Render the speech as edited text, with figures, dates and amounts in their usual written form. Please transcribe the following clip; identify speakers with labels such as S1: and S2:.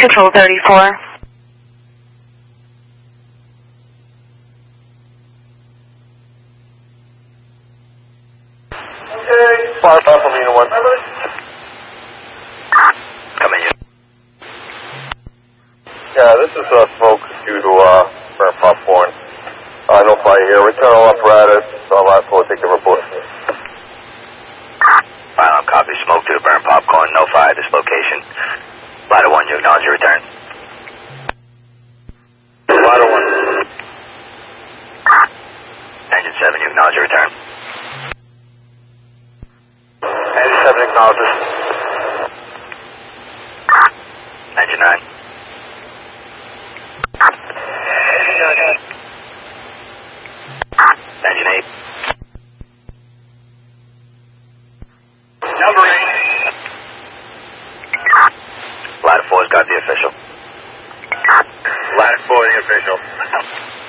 S1: Control 34.
S2: Okay. Fire from Unit 1.
S3: Come in.
S2: Yeah, this is smoke due to burnt popcorn. No fire here. Return all apparatus. Last floor, take the report.
S3: File on copy. Smoke to the burn popcorn. No fire at this location. Ladder 1, you acknowledge your return.
S2: Ladder 1.
S3: Engine 7, you acknowledge your return.
S2: Engine 7 acknowledges.
S3: Engine 9. Engine 8.
S2: Number 8.
S3: Ladder 4's got the official.
S2: Ladder 4, the official.